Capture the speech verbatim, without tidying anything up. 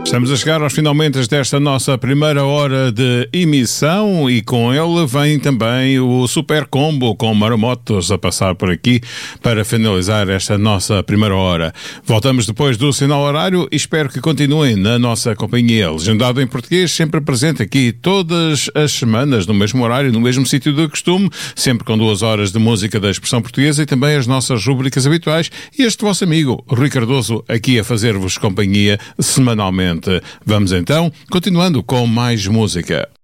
Estamos a chegar aos finalmente desta nossa primeira hora de emissão e com ele vem também o Super Combo com Maromotos a passar por aqui para finalizar esta nossa primeira hora. Voltamos depois do sinal horário e espero que continuem na nossa companhia. Legendado em português, sempre presente aqui todas as semanas, no mesmo horário, no mesmo sítio de costume, sempre com duas horas de música da expressão portuguesa e também as nossas rubricas habituais. E este vosso amigo, Rui Cardoso, aqui a fazer-vos companhia semanalmente. Vamos então, continuando com mais música.